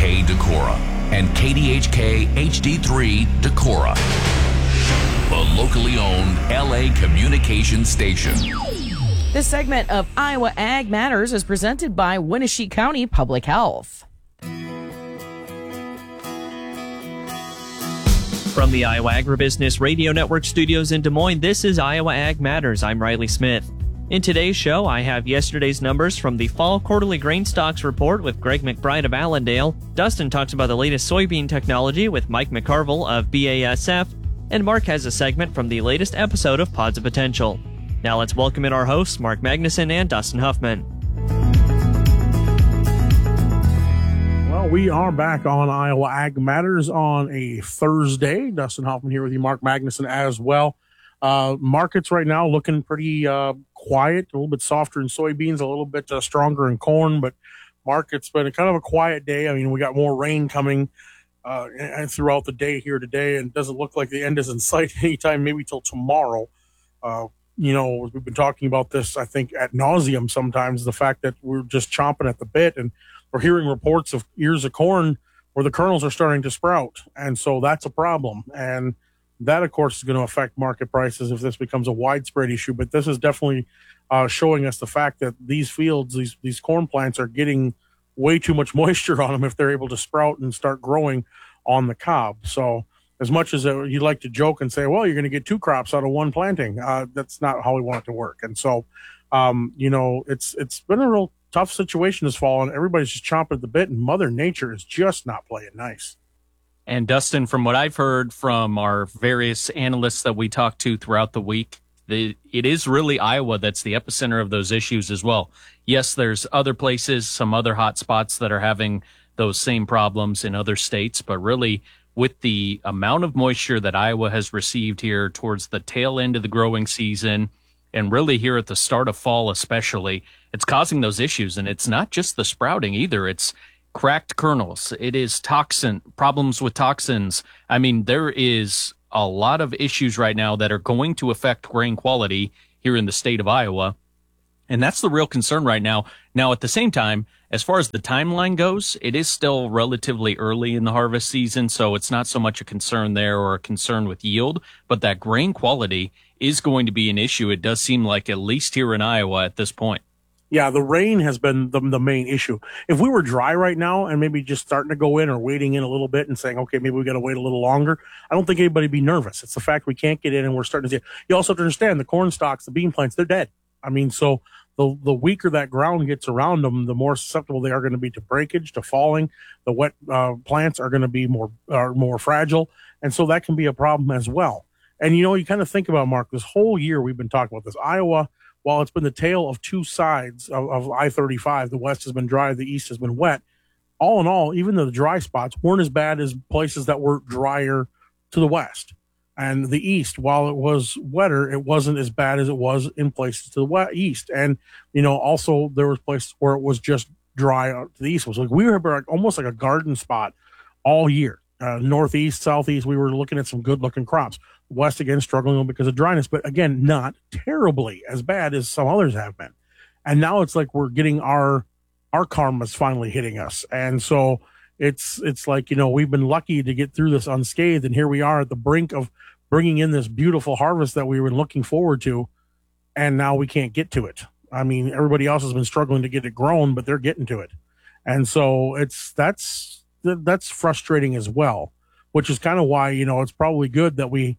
KDHK Decorah and KDHK HD3 Decorah, the locally owned LA communication station. This segment of Iowa Ag Matters is presented by Winnebago County Public Health. From the Iowa Agribusiness Radio Network studios in Des Moines, this is Iowa Ag Matters. I'm Riley Smith. In today's show, I have yesterday's numbers from the Fall Quarterly Grain Stocks Report with Greg McBride of Allendale. Dustin talks about the latest soybean technology with Mike McCarville of BASF. And Mark has a segment from the latest episode of Pods of Potential. Now let's welcome in our hosts, Mark Magnuson and Dustin Huffman. Well, we are back on Iowa Ag Matters on a Thursday. Dustin Huffman here with you, Mark Magnuson as well. Markets right now looking pretty quiet, a little bit softer in soybeans, a little bit stronger in corn, but market's been kind of a quiet day. I mean, we got more rain coming throughout the day here today, and it doesn't look like the end is in sight anytime, maybe till tomorrow. We've been talking about this, I think, ad nauseum sometimes, the fact that we're just chomping at the bit, and we're hearing reports of ears of corn where the kernels are starting to sprout. And so that's a problem. And that, of course, is going to affect market prices if this becomes a widespread issue. But this is definitely showing us the fact that these fields, these corn plants are getting way too much moisture on them if they're able to sprout and start growing on the cob. So as much as you'd like to joke and say, well, you're going to get two crops out of one planting, that's not how we want it to work. And so, it's been a real tough situation this fall, and everybody's just chomping at the bit, and Mother Nature is just not playing nice. And Dustin, from what I've heard from our various analysts that we talked to throughout the week, it is really Iowa that's the epicenter of those issues as well. Yes, there's other places, some other hot spots that are having those same problems in other states, but really with the amount of moisture that Iowa has received here towards the tail end of the growing season, and really here at the start of fall especially, it's causing those issues. And it's not just the sprouting either. It's cracked kernels. It is problems with toxins. I mean, there is a lot of issues right now that are going to affect grain quality here in the state of Iowa. And that's the real concern right now. Now, at the same time, as far as the timeline goes, it is still relatively early in the harvest season, so it's not so much a concern there or a concern with yield, but that grain quality is going to be an issue. It does seem like, at least here in Iowa at this point. Yeah, the rain has been the main issue. If we were dry right now and maybe just starting to go in or waiting in a little bit and saying, okay, maybe we got to wait a little longer, I don't think anybody would be nervous. It's the fact we can't get in and we're starting to see it. You also have to understand the corn stalks, the bean plants, they're dead. I mean, so the weaker that ground gets around them, the more susceptible they are going to be to breakage, to falling. The wet plants are going to be more fragile, and so that can be a problem as well. And, you kind of think about, Mark, this whole year we've been talking about this. Iowa, while it's been the tale of two sides of I-35, the west has been dry, the east has been wet. All in all, even the dry spots weren't as bad as places that were drier to the west. And the east, while it was wetter, it wasn't as bad as it was in places to the east. And, also there was places where it was just dry to the east. It was like we were almost like a garden spot all year. Northeast, southeast, we were looking at some good-looking crops. West, again, struggling because of dryness, but again, not terribly as bad as some others have been. And now it's like we're getting our karma's finally hitting us. And so it's like, we've been lucky to get through this unscathed, and here we are at the brink of bringing in this beautiful harvest that we were looking forward to, and now we can't get to it. I mean, everybody else has been struggling to get it grown, but they're getting to it. And so that's frustrating as well, which is kind of why, it's probably good that we,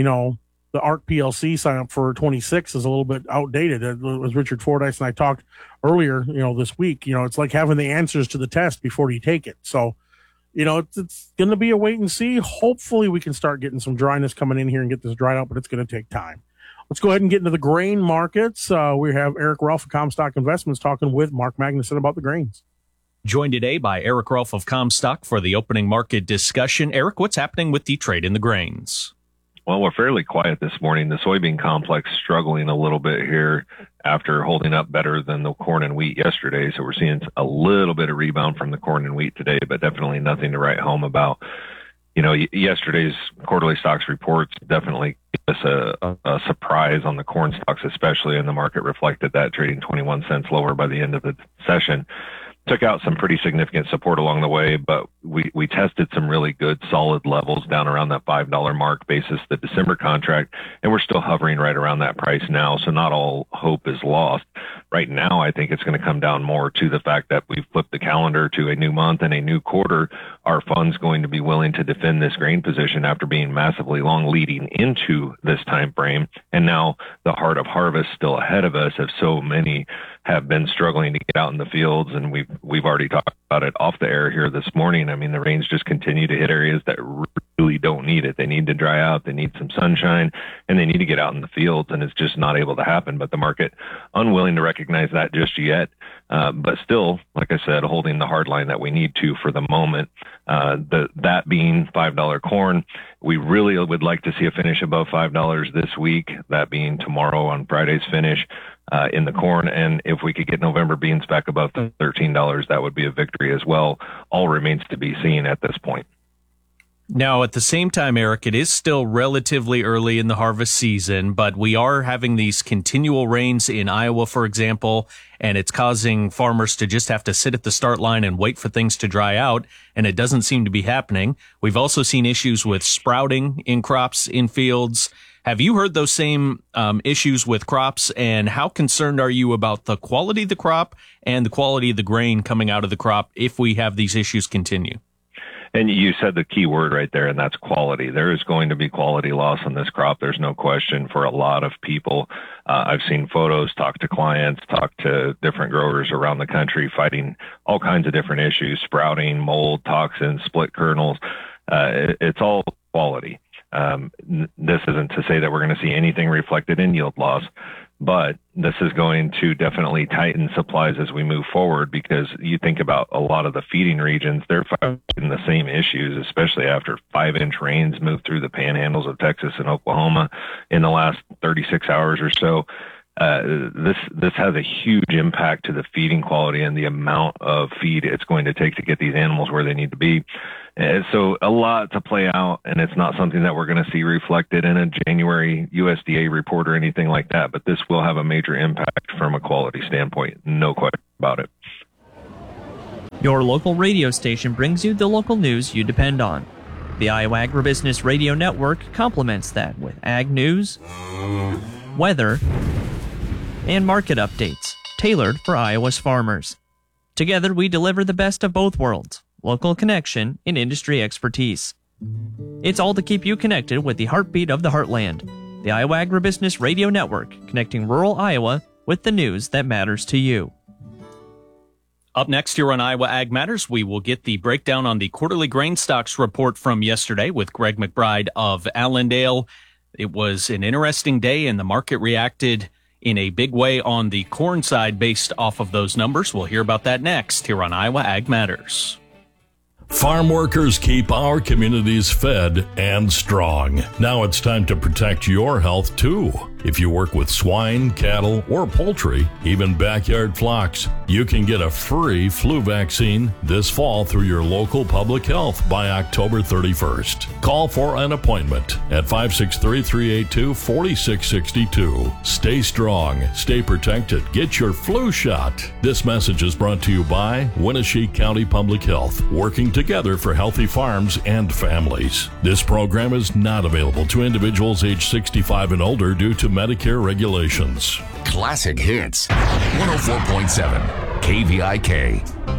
the ARC PLC sign up for 26 is a little bit outdated. It was Richard Fordyce and I talked earlier, this week. It's like having the answers to the test before you take it. So, it's going to be a wait and see. Hopefully we can start getting some dryness coming in here and get this dried out, but it's going to take time. Let's go ahead and get into the grain markets. We have Eric Rolfe of Comstock Investments talking with Mark Magnuson about the grains. Joined today by Eric Rolfe of Comstock for the opening market discussion. Eric, what's happening with the trade in the grains? Well, we're fairly quiet this morning. The soybean complex struggling a little bit here after holding up better than the corn and wheat yesterday. So we're seeing a little bit of rebound from the corn and wheat today, but definitely nothing to write home about. Yesterday's quarterly stocks reports definitely gave us a surprise on the corn stocks, especially, and the market reflected that, trading 21 cents lower by the end of the session. took out some pretty significant support along the way, but we tested some really good solid levels down around that $5 mark basis the December contract, and we're still hovering right around that price now. So not all hope is lost. Right now, I think it's going to come down more to the fact that we've flipped the calendar to a new month and a new quarter. Are funds going to be willing to defend this grain position after being massively long leading into this time frame? And now the heart of harvest still ahead of us, as so many have been struggling to get out in the fields, and we've already talked about it off the air here this morning. I mean, the rains just continue to hit areas that really don't need it. They need to dry out, they need some sunshine, and they need to get out in the fields, and it's just not able to happen. But the market unwilling to recognize that just yet, but still, like I said, holding the hard line that we need to for the moment. That being $5 corn, we really would like to see a finish above $5 this week, that being tomorrow on Friday's finish in the corn. And if we could get November beans back above $13, that would be a victory as well. All remains to be seen at this point. Now, at the same time, Eric, it is still relatively early in the harvest season, but we are having these continual rains in Iowa, for example, and it's causing farmers to just have to sit at the start line and wait for things to dry out, and it doesn't seem to be happening. We've also seen issues with sprouting in crops in fields. Have you heard those same issues with crops, and how concerned are you about the quality of the crop and the quality of the grain coming out of the crop if we have these issues continue? And you said the key word right there, and that's quality. There is going to be quality loss on this crop. There's no question for a lot of people. I've seen photos, talked to clients, talked to different growers around the country fighting all kinds of different issues, sprouting, mold, toxins, split kernels. It's all quality. This isn't to say that we're going to see anything reflected in yield loss, but this is going to definitely tighten supplies as we move forward, because you think about a lot of the feeding regions, they're fighting the same issues, especially after 5-inch rains moved through the panhandles of Texas and Oklahoma in the last 36 hours or so. This has a huge impact to the feeding quality and the amount of feed it's going to take to get these animals where they need to be. So a lot to play out, and it's not something that we're going to see reflected in a January USDA report or anything like that, but this will have a major impact from a quality standpoint, no question about it. Your local radio station brings you the local news you depend on. The Iowa Agribusiness Radio Network complements that with ag news, weather, and market updates tailored for Iowa's farmers. Together, we deliver the best of both worlds, local connection and industry expertise. It's all to keep you connected with the heartbeat of the heartland. The Iowa Agribusiness Radio Network, connecting rural Iowa with the news that matters to you. Up next here on Iowa Ag Matters, we will get the breakdown on the quarterly grain stocks report from yesterday with Greg McBride of Allendale. It was an interesting day, and the market reacted in a big way on the corn side based off of those numbers. We'll hear about that next here on Iowa Ag Matters. Farm workers keep our communities fed and strong. Now it's time to protect your health too. If you work with swine, cattle, or poultry, even backyard flocks, you can get a free flu vaccine this fall through your local public health by October 31st. Call for an appointment at 563-382-4662. Stay strong, stay protected, get your flu shot. This message is brought to you by Winneshiek County Public Health, working together for healthy farms and families. This program is not available to individuals age 65 and older due to Medicare regulations. Classic Hits, 104.7 KVIK.